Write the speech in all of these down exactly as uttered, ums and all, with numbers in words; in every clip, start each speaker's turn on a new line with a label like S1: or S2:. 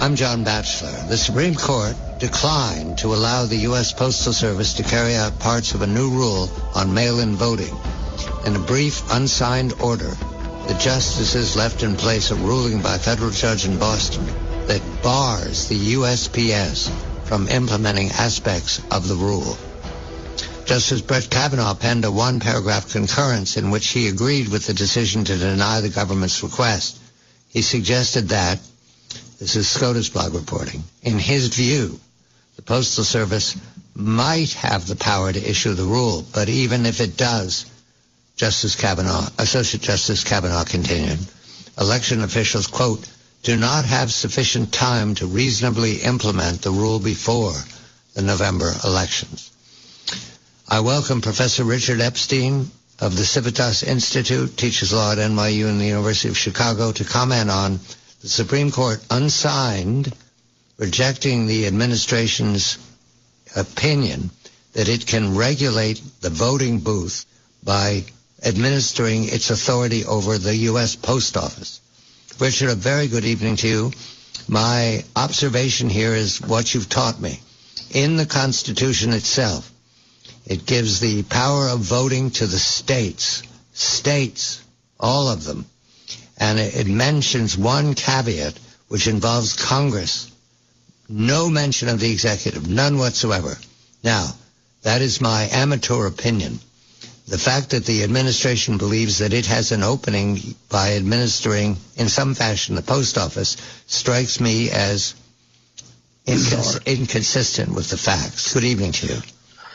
S1: I'm John Batchelor. The Supreme Court declined to allow the U S Postal Service to carry out parts of a new rule on mail-in voting. In a brief, unsigned order, the justices left in place a ruling by a federal judge in Boston that bars the U S P S from implementing aspects of the rule. Justice Brett Kavanaugh penned a one-paragraph concurrence in which he agreed with the decision to deny the government's request. He suggested that, this is SCOTUS blog reporting, in his view, the Postal Service might have the power to issue the rule, but even if it does, Justice Kavanaugh, Associate Justice Kavanaugh continued, election officials, quote, do not have sufficient time to reasonably implement the rule before the November elections. I welcome Professor Richard Epstein of the Civitas Institute, teaches law at N Y U and the University of Chicago, to comment on the Supreme Court unsigned rejecting the administration's opinion that it can regulate the voting booth by administering its authority over the U S Post Office. Richard, a very good evening to you. My observation here is what you've taught me. In the Constitution itself, it gives the power of voting to the states, states, all of them. And it mentions one caveat, which involves Congress. No mention of the executive, none whatsoever. Now, that is my amateur opinion. The fact that the administration believes that it has an opening by administering, in some fashion, the post office strikes me as incons- inconsistent with the facts. Good evening to you.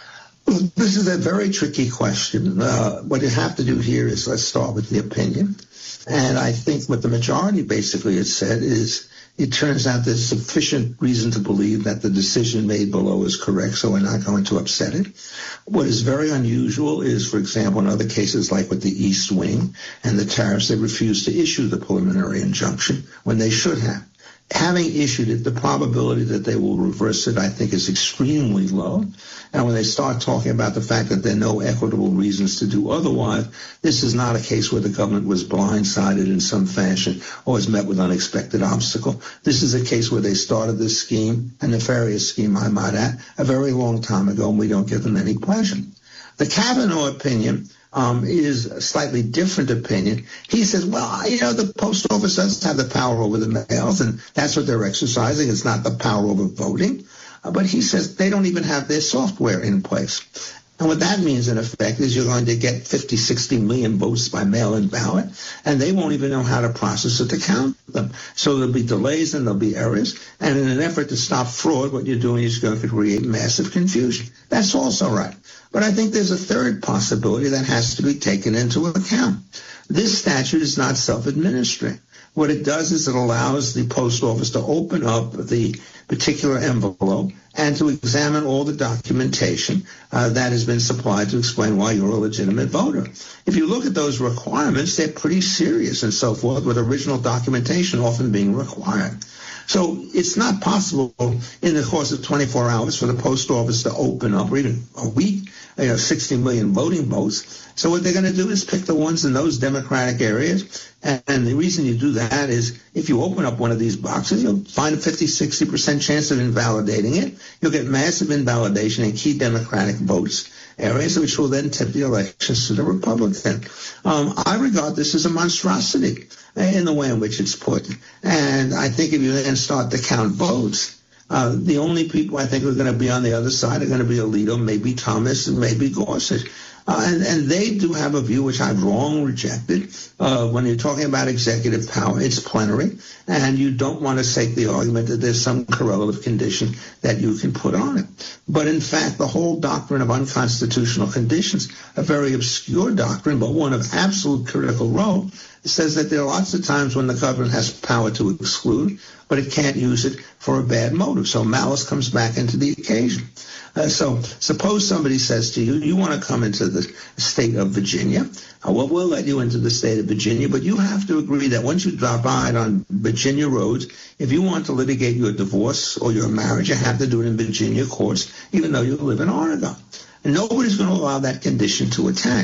S2: This is a very tricky question. Uh, what you have to do here is let's start with the opinion. And I think what the majority basically has said is it turns out there's sufficient reason to believe that the decision made below is correct, so we're not going to upset it. What is very unusual is, for example, in other cases like with the East Wing and the tariffs, they refused to issue the preliminary injunction when they should have. Having issued it, the probability that they will reverse it, I think, is extremely low. And when they start talking about the fact that there are no equitable reasons to do otherwise, this is not a case where the government was blindsided in some fashion or was met with unexpected obstacle. This is a case where they started this scheme, a nefarious scheme, I might add, a very long time ago, and we don't give them any pleasure. The Kavanaugh opinion Um, is a slightly different opinion. He says, well, you know, the post office does have the power over the mails, and that's what they're exercising. It's not the power over voting. Uh, but he says they don't even have their software in place. And what that means, in effect, is you're going to get fifty, sixty million votes by mail-in ballot, and they won't even know how to process it to count them. So there'll be delays and there'll be errors. And in an effort to stop fraud, what you're doing is going to create massive confusion. That's also right. But I think there's a third possibility that has to be taken into account. This statute is not self-administering. What it does is it allows the post office to open up the particular envelope and to examine all the documentation uh, that has been supplied to explain why you're a legitimate voter. If you look at those requirements, they're pretty serious and so forth, with original documentation often being required. So it's not possible in the course of twenty-four hours for the post office to open up, or even a week, you know, sixty million voting votes. So what they're going to do is pick the ones in those Democratic areas. And, and the reason you do that is if you open up one of these boxes, you'll find a fifty, sixty percent chance of invalidating it. You'll get massive invalidation in key Democratic votes areas, which will then tip the elections to the Republican. Um, I regard this as a monstrosity in the way in which it's put. And I think if you then start to count votes, uh, the only people I think who are going to be on the other side are going to be Alito, maybe Thomas, and maybe Gorsuch. Uh, and, and they do have a view which I've long rejected. Uh, when you're talking about executive power, it's plenary, and you don't want to take the argument that there's some correlative condition that you can put on it. But in fact, the whole doctrine of unconstitutional conditions, a very obscure doctrine, but one of absolute critical role, says that there are lots of times when the government has power to exclude, but it can't use it for a bad motive. So malice comes back into the occasion. Uh, so suppose somebody says to you, you want to come into the state of Virginia. Uh, well, we'll let you into the state of Virginia, but you have to agree that once you ride on Virginia roads, if you want to litigate your divorce or your marriage, you have to do it in Virginia courts, even though you live in Oregon. And nobody's going to allow that condition to attach.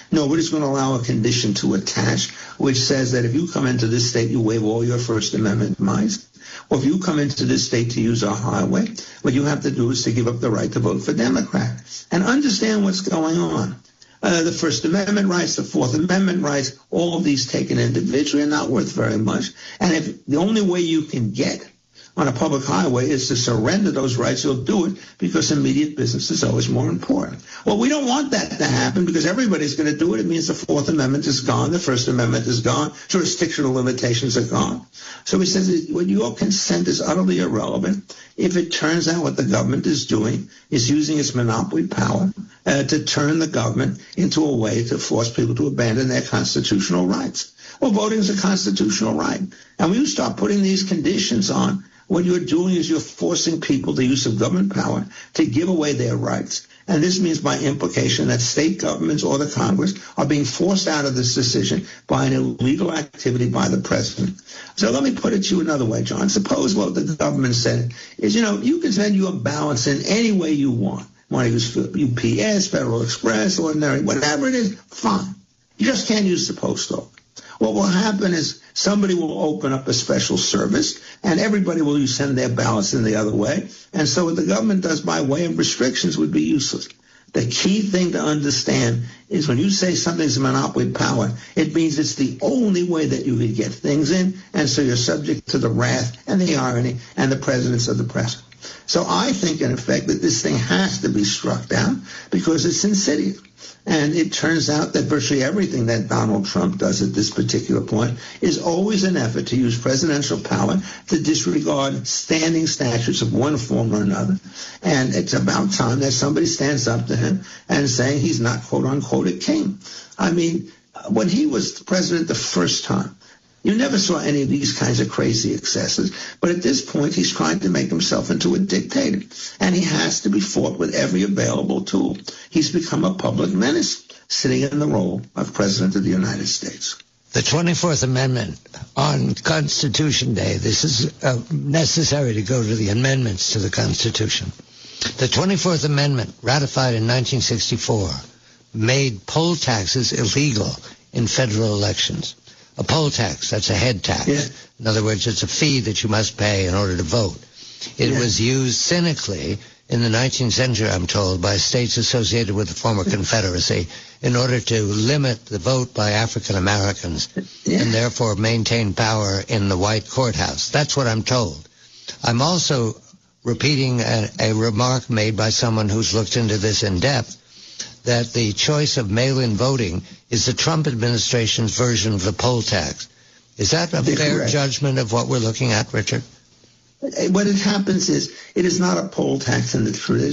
S2: Nobody's going to allow a condition to attach which says that if you come into this state, you waive all your First Amendment rights. Or if you come into this state to use our highway, what you have to do is to give up the right to vote for Democrat. And understand what's going on. Uh, the First Amendment rights, the Fourth Amendment rights, all of these taken individually are not worth very much. And if the only way you can get on a public highway is to surrender those rights, you'll do it because immediate business is always more important. Well, we don't want that to happen because everybody's going to do it. It means the Fourth Amendment is gone, the First Amendment is gone, jurisdictional limitations are gone. So he says when your consent is utterly irrelevant if it turns out what the government is doing is using its monopoly power uh, to turn the government into a way to force people to abandon their constitutional rights. Well, voting is a constitutional right. And when you start putting these conditions on, what you're doing is you're forcing people the use of government power to give away their rights. And this means by implication that state governments or the Congress are being forced out of this decision by an illegal activity by the president. So let me put it to you another way, John. Suppose what the government said is, you know, you can send your ballots in any way you want. Want to use U P S, Federal Express, ordinary, whatever it is, fine. You just can't use the postal. What will happen is somebody will open up a special service and everybody will send their ballots in the other way. And so what the government does by way of restrictions would be useless. The key thing to understand is when you say something's a monopoly power, it means it's the only way that you can get things in. And so you're subject to the wrath and the irony and the presidents of the press. So I think, in effect, that this thing has to be struck down because it's insidious. And it turns out that virtually everything that Donald Trump does at this particular point is always an effort to use presidential power to disregard standing statutes of one form or another. And it's about time that somebody stands up to him and saying he's not, quote unquote, a king. I mean, when he was president the first time, you never saw any of these kinds of crazy excesses. But at this point, he's trying to make himself into a dictator. And he has to be fought with every available tool. He's become a public menace, sitting in the role of President of the United States.
S1: The twenty-fourth Amendment on Constitution Day, this is uh, necessary to go to the amendments to the Constitution. The twenty-fourth Amendment, ratified in nineteen sixty-four, made poll taxes illegal in federal elections. A poll tax, that's a head tax.
S2: Yeah.
S1: In other words, it's a fee that you must pay in order to vote. It yeah. was used cynically in the nineteenth century, I'm told, by states associated with the former Confederacy in order to limit the vote by African Americans yeah. and therefore maintain power in the white courthouse. That's what I'm told. I'm also repeating a, a remark made by someone who's looked into this in depth, that the choice of mail-in voting is the Trump administration's version of the poll tax. Is that a fair correct. judgment of what we're looking at, Richard?
S2: What it happens is it is not a poll tax in the tradition.